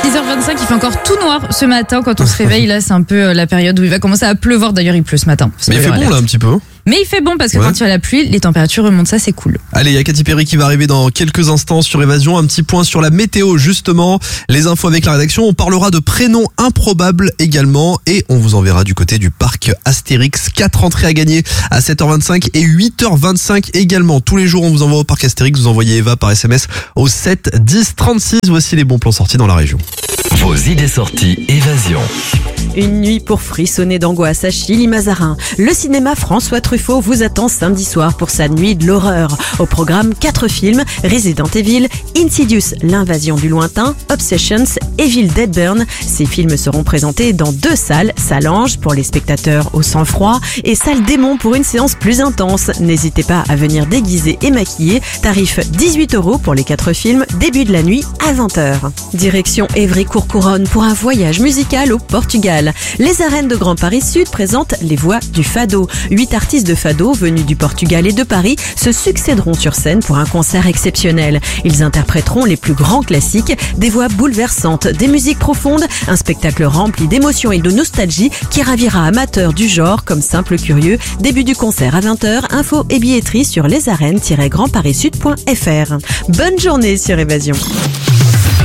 6h25, il fait encore tout noir ce matin quand on se réveille. Là, c'est un peu la période où il va commencer à pleuvoir. D'ailleurs, il pleut ce matin. Mais il fait bon là un petit peu. Mais il fait bon parce que Ouais. quand il y a la pluie, les températures remontent, ça c'est cool. Allez, il y a Katy Perry qui va arriver dans quelques instants sur Évasion. Un petit point sur la météo justement. Les infos avec la rédaction. On parlera de prénoms improbables également. Et on vous enverra du côté du parc Astérix. 4 entrées à gagner à 7h25 et 8h25 également. Tous les jours, on vous envoie au parc Astérix. Vous envoyez Eva par SMS au 7 10 36. Voici les bons plans sortis dans la région. Vos idées sorties Évasion. Une nuit pour frissonner d'angoisse à Chilly-Mazarin. Le cinéma François Truffaut vous attend samedi soir pour sa nuit de l'horreur. Au programme 4 films, Resident Evil, Insidious, l'invasion du lointain, Obsessions, Evil Dead Burn. Ces films seront présentés dans 2 salles, salle Ange pour les spectateurs au sang-froid et salle Démon pour une séance plus intense. N'hésitez pas à venir déguisé et maquillé. Tarif 18 € pour les 4 films, début de la nuit à 20h. Direction Évry-Courcouronnes pour un voyage musical au Portugal. Les arènes de Grand Paris Sud présentent les voix du fado. 8 artistes de fado venus du Portugal et de Paris se succéderont sur scène pour un concert exceptionnel. Ils interpréteront les plus grands classiques, des voix bouleversantes, des musiques profondes, un spectacle rempli d'émotions et de nostalgie qui ravira amateurs du genre comme simples curieux. Début du concert à 20h, info et billetterie sur lesarènes-grandparissud.fr. Bonne journée sur Évasion.